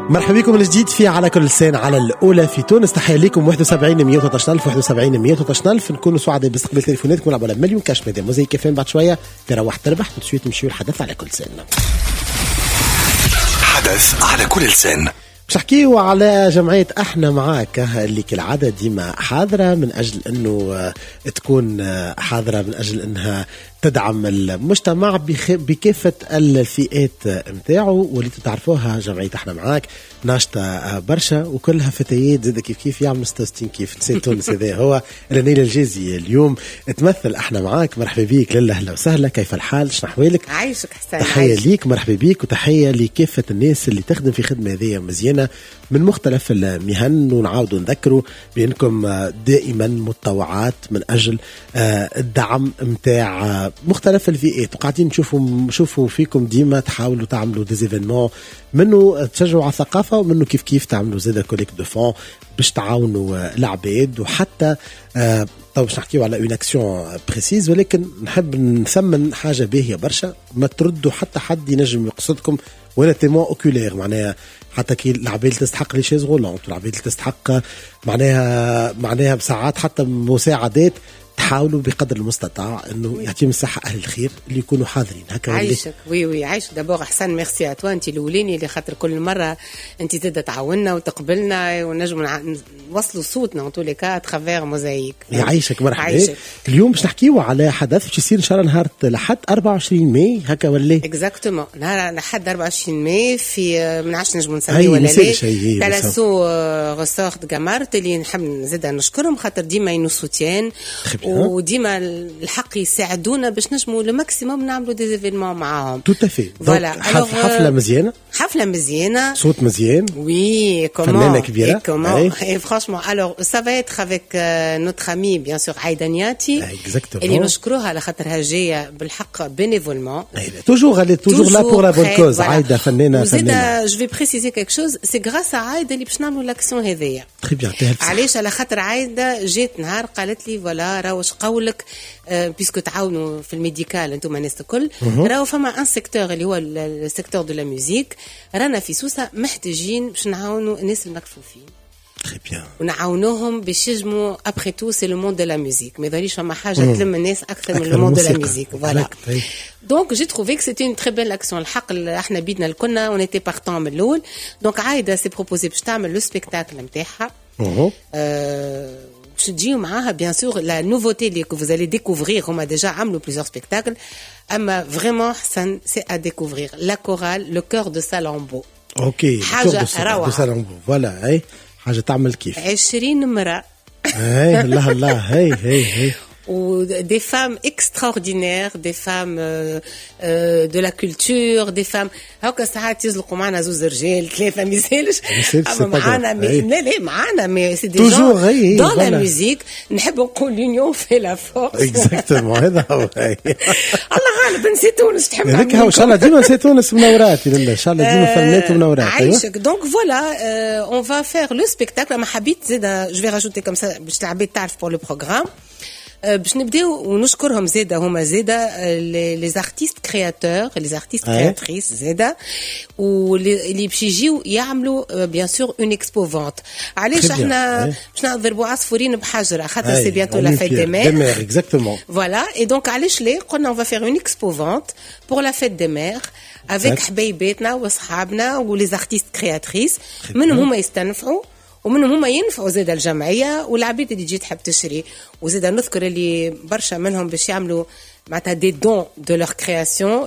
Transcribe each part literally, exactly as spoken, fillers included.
مرحبا بكم من جديد في على كل لسان على الأولى في تونس. تحية لكم واحد وسبعين مية وثلاثة عشر ألف واحد وسبعين مية وثلاثة عشر ألف. نكونوا سعداء باستقبال تليفوناتكم ونلعبوا على مليون كاش ميديا موزايك كافين. بعد شوية تروح تربح وتشوي نمشيو الحدث على كل لسان. حدث على كل لسان. باش نحكيو على جمعية احنا معاك اللي كالعادة ديما حاضرة من أجل أنه تكون حاضرة من أجل أنها تدعم المجتمع بكافة الفئات متاعه. واللي تعرفوها جمعية احنا معاك ناشطة برشا وكلها فتيات زاد كيف كيف يعملوا ستة وستين كيف نسيت تونس. هذا هو رنيل الجازي اليوم تمثل احنا معاك. مرحبا بيك لله أهلا وسهلا. كيف الحال؟ شنو أحوالك؟ عايشك حسين. تحية ليك مرحبا بيك وتحية لكافة الناس اللي تخدم في خدمة هذه مزيانة من مختلف المهن. ونعاودوا نذكروا بأنكم دائما متطوعات من أجل الدعم متاع مختلف الفئات. وقاعدين نشوفوا نشوفوا فيكم ديما تحاولوا تعملوا دي ايفينمون منه تشجعوا على الثقافة ومنه كيف كيف تعملوا زيادة كوليك دو فون باش تعاونوا العباد. وحتى آه طب باش نحكيو على اون اكسيون بريسيز ولكن نحب نثمن حاجة باهية برشا. ما تردوا حتى حد ينجم يقصدكم ولا تيمون اوكولير معناها حتى كي العباد تستحق لي شيز غولونت والعباد تستحق معناها معناها بساعات حتى مساعدات. تحاولوا بقدر المستطاع انه يعطيهم الصحه اهل الخير اللي يكونوا حاضرين هكا. عايشك وي وي عايش دابور احسن. ميرسي اتوا انت الاولاني اللي خاطر كل مره انت تبدا تعاوننا وتقبلنا ونجموا نوصلوا صوتنا وطول كا ترافير موزايك. يعيشك مرحبا. اليوم باش نحكيو على حدث باش يصير ان شاء الله نهار لحد أربعة وعشرين ماي هكا ولا اكزاكتومون نهار لحد أربعة وعشرين ماي في من عشرة نجموا نسميه ولا لا تالاسو غسور غامارت اللي نحب نزيد نشكرهم خاطر ديما ينو سوتيان وديما الحق يساعدونا باش نجموا الماكسيموم نعملوا دي ايفينمون معاهم. تو تافي. حفله مزيانه حفله مزيانه صوت مزيان. وي كومون فنانه كبيره كومون اي فرانشمون الوغ سا فا ايتر افيك نوتر امي بيان سور عايده نياتي اللي نشكروها على خاطرها جايه بالحق بينيفولمون توجور elle est toujours là pour la bonne cause. عايده فنانه فنانه. جو في بريسيزي كيك شوز سي غراس ا عايده اللي باش نعملوا لاكسيون هذيا. تري بيان. علاش؟ على خاطر عايده جات نهار قالت لي فوالا واش قولك بيسكو تعاونوا في الميديكال انتم الناس الكل راهو فما ان سيكتور اللي هو السيكتور دو لا ميوزيك رانا في سوسه محتاجين باش نعاونوا الناس المكفوفين. تري بيان. ونعاونوهم باش يجموا ابري تو سي لو موند دو لا ميوزيك ما يضليش فما حاجه تلم الناس اكثر من لو موند دو لا ميوزيك. فوالا دونك جي تروفي كو سيتي اون تري بيل اكسيون. الحق احنا بيدنا الكلنا ونيتي بارتون من الاول. دونك عايده سي بروبوزي باش تعمل لو سبيكتاكل نتاعها باش تجيو معاها بيان سور لا نوفوتي اللي vous allez découvrir. هما ديجا عملوا plusieurs spectacles اما فريمون حسن سي ا découvrir لا كورال لو كور دو سالامبو. اوكي حاجه روعه سالامبو. فوالا اي حاجه تعمل كيف عشرين مرة. اي الله الله. هي هي هي ou des femmes extraordinaires, des femmes euh, euh, de la culture, des femmes هكا ساعات يزلقوا معنا زوز رجال ثلاثة ميزالش أما معنا لا لا معنا مي سي دي جون دون لا ميوزيك. نحب نقول لونيون في لا فورس. اكزاكتومون هذا هو. الله غالب نسيت تونس تحب هذاك هو ان شاء الله ديما نسيت تونس منورات لله ان شاء الله ديما فنانات منورات. عايشك. دونك فوالا اون فا فير لو سبيكتاكل. ما حبيت زيد جو في راجوتي كوم سا باش العباد تعرف بور لو بروغرام باش نبداو ونشكرهم زاده هما زاده لي زارتيست كرياتور لي زارتيست كرياتريس زاده واللي باش يجيو يعملوا بيان سور اون اكسبو فونت. علاش احنا باش نضربوا عصفورين بحجر خاطر سي بيانتو لا فيت دي مير اكزاكتومون. فوالا اي دونك علاش ليه قلنا اون فا فير اون اكسبو فونت بور لا فيت دي مير افيك حبايباتنا واصحابنا ولي زارتيست كرياتريس منهم هما يستنفعوا ومنهم هما ينفعوا زاد الجمعيه والعبيد اللي تجي تحب تشري. وزاد نذكر اللي برشا منهم باش يعملوا معناتها دي دون دو لور كرياسيون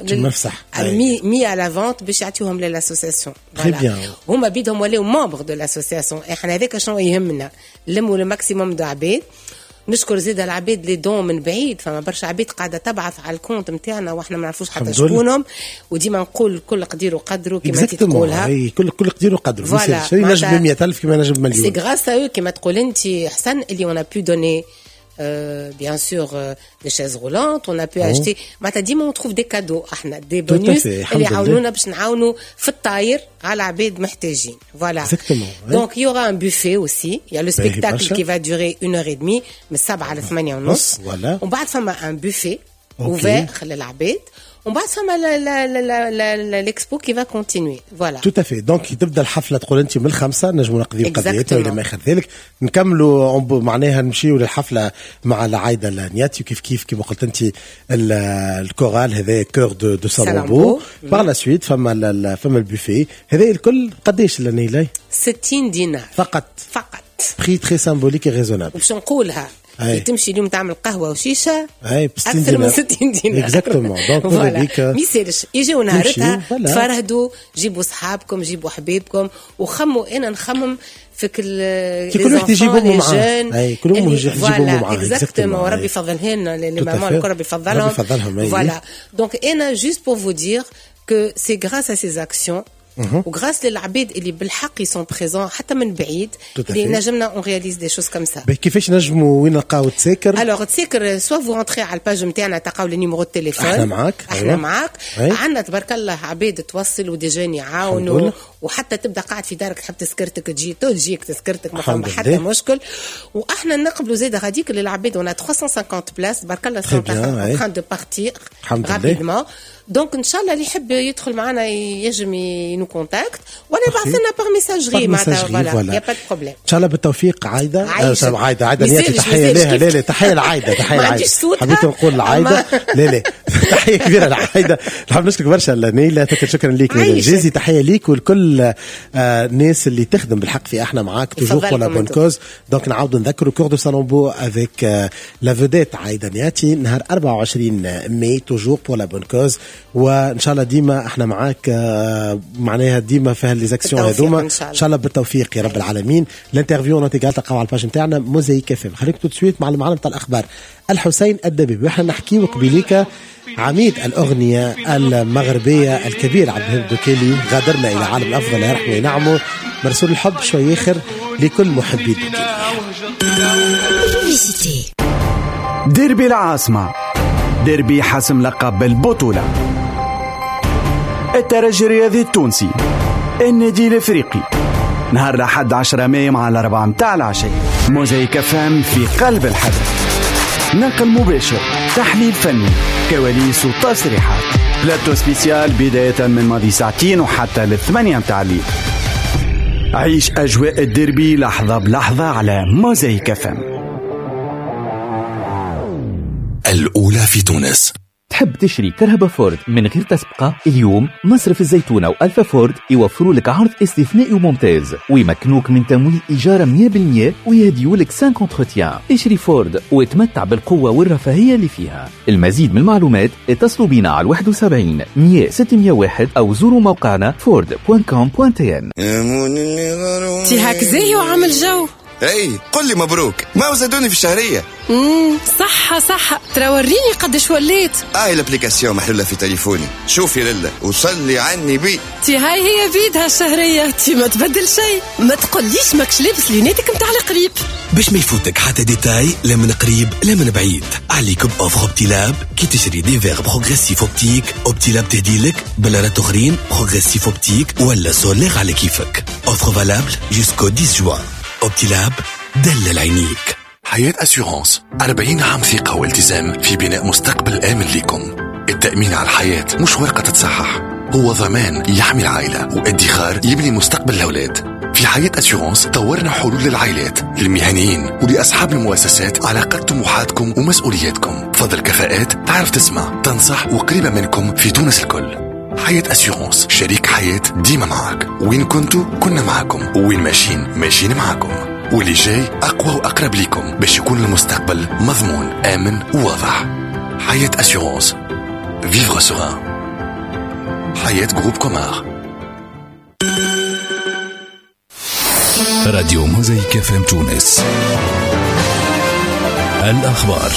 مي مي على لا فونت باش يعطيوهم للاسوسياسيون. هما بيدهم ولاو ممبر دو لاسوسياسيون. احنا هذاك شنو يهمنا نلموا الماكسيموم دو عباد. نشكر زيد العباد اللي دون من بعيد. فما برشا عباد قاعده تبعث على الكونت نتاعنا واحنا ما نعرفوش حتى شكونهم. وديما نقول كل قدير وقدره كما تقولها. كل كل قدير وقدره. شري نجم مئة ألف كما نجم مليون. سي غراس ا كما تقول انت حسن اللي اون ا بو دوني Euh, bien sûr euh, des chaises roulantes on a pu oh. acheter معناتها ديما on trouve des cadeaux احنا des bonus اللي يعاونونا باش نعاونوا في الطاير على عباد محتاجين. Voilà. Exactement. Donc il y aura un buffet aussi. Il y a le spectacle qui va durer une heure et demie من سبعة على ثمانية ونص. Voilà. وبعد فما un buffet ouvert للعباد. ومن بعد فما l'expo qui va continuer. Voilà. Tout à fait. Donc تبدا الحفله تقول انت من الخمسه نجموا نقضيو قضيتنا الى ما اخر ذلك نكملوا معناها نمشيو للحفله مع العايده النياتي وكيف كيف كما قلت انت الكورال هذا كور دو دو سالامبو. باغ لا سويت فما فما البوفيه هذا الكل قداش لنيلي؟ ستين دينار فقط فقط. بري تري سامبوليك ريزونابل. باش نقولها تمشي اليوم تعمل قهوه وشيشه اي اكثر من ستين دينار اكزاكتومون. دونك هذيك ما يسالش يجيو نهارتها تفرهدوا جيبوا صحابكم جيبوا حبيبكم وخموا. انا نخمم في كل كل واحد يجيبهم معاه. اي كل واحد يجيبهم معاه اكزاكتومون. وربي يفضلها لنا لي مامون الكل ربي يفضلهم. فوالا دونك انا جوست بور فو دير que c'est grâce à ces actions وغراس للعباد اللي بالحق يسون بريزون حتى من بعيد اللي نجمنا اون رياليز دي شوز كوم سا. كيفاش نجموا وين نلقاو تساكر؟ الوغ تساكر سوا فو رونتري على الباج نتاعنا تلقاو لي نيميرو التليفون. احنا معاك احنا أيوة. معاك عندنا تبارك الله عباد توصل وديجان يعاونوا وحتى تبدا قاعد في دارك تحب تذكرتك تجي تجيك تذكرتك ما فما حتى مشكل. واحنا نقبلوا زيد غاديك للعباد ونا ثلاثمية وخمسين بلاص تبارك الله سون تران دو بارتير رابيدمون. دونك ان شاء الله اللي يحب يدخل معنا يجم ينو كونتاكت ولا يبعث لنا باغ ميساجري معناتها. فوالا يا با دو بروبليم. ان شاء الله بالتوفيق. عايده عايده عايده نياتي تحيه لها. لا لا تحيه لعايده تحيه لعايده حبيت نقول لعايده. لا لا تحيه كبيره لعايده. نحب نشكرك برشا نيلة. شكرا ليك جيزي. تحيه ليك ولكل الناس اللي تخدم بالحق في احنا معاك توجور بور لا بون كوز. دونك نعاودوا نذكروا كور دو سالامبو افيك لا فيديت عايده نياتي نهار أربعة وعشرين ماي توجور بور لا بون كوز. وان شاء الله ديما احنا معاك معناها ديما في هالليزاكسيون هذوما ان شاء الله بالتوفيق يا رب العالمين. الانترفيو نوتيغال تلقاو على الباج نتاعنا موزايك اف ام. خليك تو سويت مع المعلم تاع الاخبار الحسين الدبيب واحنا نحكيو قبيليك عميد الاغنيه المغربيه الكبير عبد الهاب دوكيلي غادرنا الى عالم الافضل يرحمه وينعمه. مرسول الحب شوي اخر لكل محبي دوكيلي. ديربي العاصمه ديربي حسم لقب البطوله. الترجي الرياضي التونسي النادي الافريقي نهار الأحد عشرة ماي مع الأربعة متاع العشاء. موزايك فام في قلب الحدث. نقل مباشر تحليل فني كواليس وتصريحات بلاتو سبيسيال بداية من ماضي ساعتين وحتى للثمانية متاع الليل. عيش أجواء الديربي لحظة بلحظة على موزايك فام. الأولى في تونس. تحب تشري كرهبة فورد من غير تسبقة؟ اليوم مصرف الزيتونة وألفا فورد يوفروا لك عرض استثنائي وممتاز ويمكنوك من تمويل إيجار مية بالمية ويهديوا لك خمسة انتروتيان. اشري فورد وتمتع بالقوة والرفاهية اللي فيها. المزيد من المعلومات اتصلوا بنا على واحد وسبعين مية ستمية واحد أو زوروا موقعنا فورد دوت كوم دوت ان. تي هاك زي وعمل جو. اي قل لي مبروك ما وزدوني في الشهرية. امم صح صح ترى وريني قدش وليت. هاي الابليكاسيون محلولة في تليفوني. شوفي لله وصلي عني بي. تي هاي هي بيدها الشهرية. تي ما تبدل شيء. ما تقوليش ماكش لابس ليناتك متاع القريب باش ما يفوتك حتى ديتاي لا من قريب لا من بعيد. عليك بأوفر اوبتيلاب كي تشري دي فيغ بروغريسيف اوبتيك. اوبتيلاب تهديلك بلارات اخرين بروغريسيف اوبتيك ولا سولير على كيفك. اوفر فالابل جوسكو عشرة جوان. اوبتيلاب دلل عينيك. حياة أسيورانس أربعين عام ثقة والتزام في بناء مستقبل آمن لكم. التأمين على الحياة مش ورقة تتصحح، هو ضمان يحمي العائلة وادخار يبني مستقبل الأولاد. في حياة أسيورانس طورنا حلول للعائلات للمهنيين ولأصحاب المؤسسات على قد طموحاتكم ومسؤولياتكم. فضل كفاءات تعرف تسمع تنصح وقريبة منكم في تونس الكل. حياة أسيورانس شريك حياة ديما معك. وين كنتوا كنا معكم وين ماشيين ماشيين معكم واللي جاي أقوى وأقرب لكم باش يكون المستقبل مضمون آمن وواضح. حياة أسيورانس Vivre serein. حياة جروب كومار. راديو موزايك اف ام تونس. الأخبار.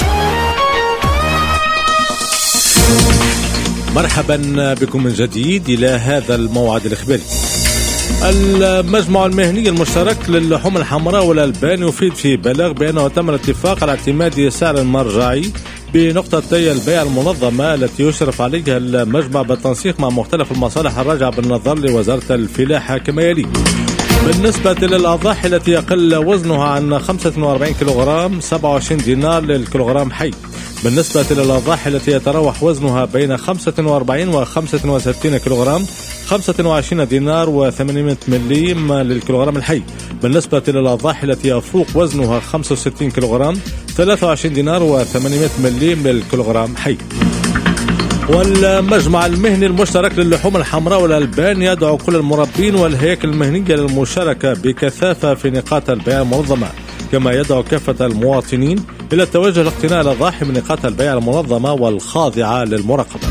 مرحبا بكم من جديد إلى هذا الموعد الإخباري. المجمع المهني المشترك للحوم الحمراء والألبان يفيد في بلاغ بأنه تم الاتفاق على اعتماد سعر مرجعي بنقطتي البيع المنظمة التي يشرف عليها المجمع بالتنسيق مع مختلف المصالح الراجعة بالنظر لوزارة الفلاحة كما يلي. بالنسبة للأضاحي التي يقل وزنها عن خمسة وأربعين كيلوغرام سبعة وعشرين دينار للكيلوغرام حي. بالنسبة للأضاحي التي يتراوح وزنها بين خمسة وأربعين و خمسة وستين كيلوغرام خمسة وعشرين دينار وثمانمائة مليم للكيلوغرام الحي. بالنسبة للأضاحي التي يفوق وزنها خمسة وستين كيلوغرام ثلاثة وعشرين دينار وثمانمائة مليم للكيلوغرام حي. والمجمع المهني المشترك للحوم الحمراء والألبان يدعو كل المربين والهياكل المهنية للمشاركة بكثافة في نقاط البيع المنظمة، كما يدعو كافة المواطنين إلى التوجه لاقتناء الأضاحي من نقاط البيع المنظمة والخاضعة للمراقبة.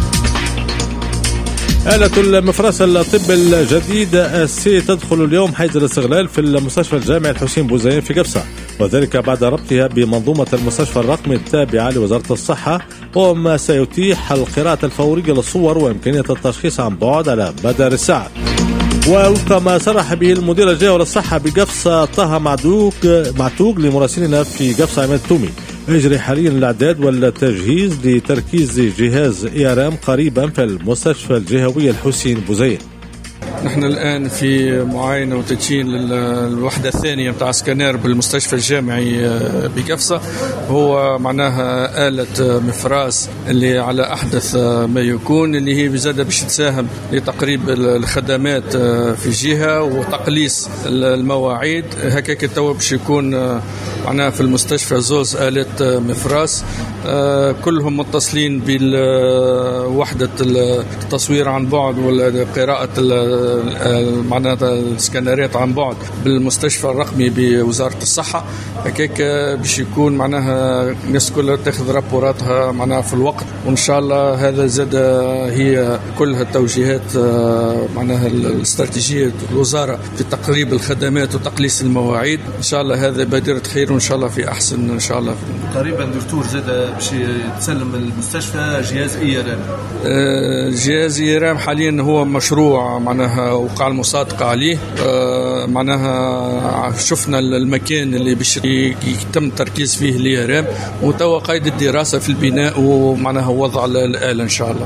آلة المفرس الطب الجديد السي تدخل اليوم حيز الاستغلال في المستشفى الجامعي الحسين بوزين في قبصة، وذلك بعد ربطها بمنظومة المستشفى الرقمي التابعة لوزارة الصحة، وما سيتيح القراءة الفورية للصور وإمكانية التشخيص عن بعد على مدار الساعة. ووفق ما صرح به المدير الجوهري للصحة بقبصة طه معدوق معتوق لمراسلنا في قبصة عماد تومي، يجري حاليا الإعداد والتجهيز لتركيز جهاز إي آر إم قريبا في المستشفى الجهوي الحسين بوزين. نحن الآن في معاينة وتدشين للوحدة الثانية متاع سكانير بالمستشفى الجامعي بقفصة، هو معناها آلة مفراس اللي على أحدث ما يكون، اللي هي بزادة باش تساهم لتقريب الخدمات في الجهة وتقليص المواعيد. هكاك التوا باش يكون معناها في المستشفى زوز آلة مفراس كلهم متصلين بالوحدة التصوير عن بعد والقراءة معناتها السكانرات عن بعد بالمستشفى الرقمي بوزارة الصحة. هكاك باش يكون معناها الناس كلها تاخذ رابوراتها معناها في الوقت، وإن شاء الله هذا زاد هي كلها التوجيهات معناها الاستراتيجية الوزارة في تقريب الخدمات وتقليص المواعيد. إن شاء الله هذا بادرة خير وإن شاء الله في أحسن إن شاء الله. قريبا دكتور زاد باش تسلم المستشفى جهاز إي آر إم. جهاز إي آر إم حاليا هو مشروع معناها وقع المصادقة عليه، معناها شفنا المكان اللي باش يتم التركيز فيه الإي آر إم، وتوا قيد الدراسة في البناء ومعناها وضع الآلة إن شاء الله.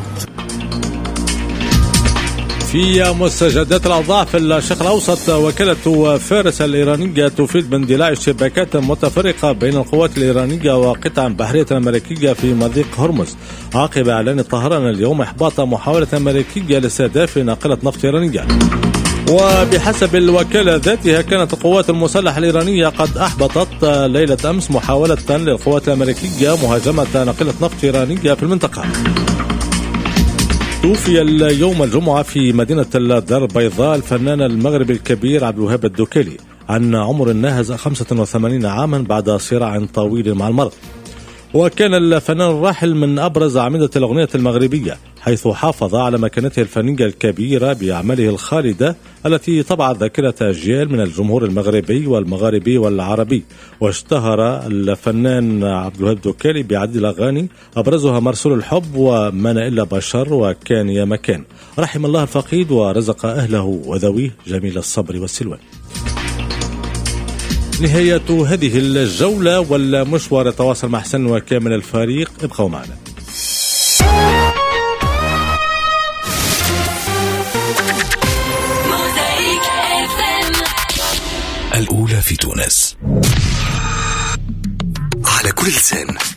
في مستجدات الأوضاع في الشرق الأوسط، وكالة فارس الإيرانية تفيد باندلاع اشتباكات متفرقة بين القوات الإيرانية وقطع بحرية أمريكية في مضيق هرمز، عقب إعلان طهران اليوم إحباط محاولة أمريكية لاستهداف ناقلة نفط إيرانية. وبحسب الوكالة ذاتها كانت القوات المسلحة الإيرانية قد أحبطت ليلة أمس محاولة للقوات الأمريكية مهاجمة ناقلة نفط إيرانية في المنطقة. توفي اليوم الجمعة في مدينة الدار البيضاء الفنان المغربي الكبير عبد الوهاب الدوكيلي عن عمر ناهز خمسة وثمانين عاما بعد صراع طويل مع المرض. وكان الفنان الراحل من أبرز أعمدة الأغنية المغربية، حيث حافظ على مكانته الفنية الكبيرة بأعماله الخالدة التي طبعت ذاكرة أجيال من الجمهور المغربي والمغاربي والعربي. واشتهر الفنان عبد الوهاب الدوكيلي بعديد الأغاني أبرزها مرسول الحب وما إلا بشر وكان يا مكان. رحم الله الفقيد ورزق أهله وذويه جميل الصبر والسلوان. نهاية هذه الجولة والمشوار تواصل مع حسن وكامل الفريق، ابقوا معنا. الأولى في تونس على كل لسان.